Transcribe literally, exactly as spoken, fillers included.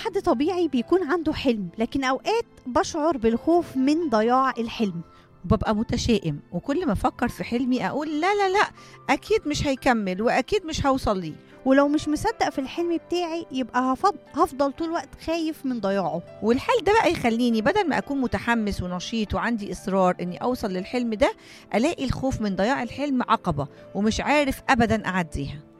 حد طبيعي بيكون عنده حلم، لكن أوقات بشعر بالخوف من ضياع الحلم. وببقى متشائم، وكل ما أفكر في حلمي أقول لا لا لا أكيد مش هيكمل وأكيد مش هوصل ليه. ولو مش مصدق في الحلم بتاعي يبقى هفض- هفضل طول الوقت خايف من ضياعه. والحال ده بقى يخليني بدل ما أكون متحمس ونشيط وعندي إصرار إني أوصل للحلم ده، ألاقي الخوف من ضياع الحلم عقبة ومش عارف أبدا أعديها.